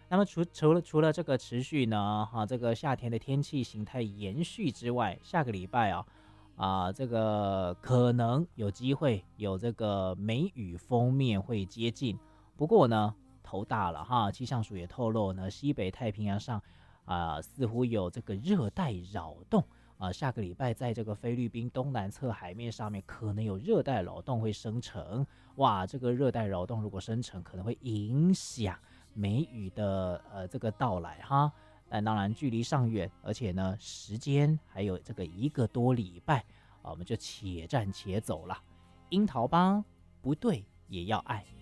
那么除了这个持续呢，这个夏天的天气形态延续之外，下个礼拜这个可能有机会有这个梅雨锋面会接近。不过呢，头大了哈，气象署也透露呢，西北太平洋上似乎有这个热带扰动。下个礼拜在这个菲律宾东南侧海面上面可能有热带扰动会生成。哇，这个热带扰动如果生成，可能会影响梅雨的这个到来哈。但当然距离尚远，而且呢时间还有这个1个多礼拜，我们就且战且走了。樱桃吧，不对也要爱。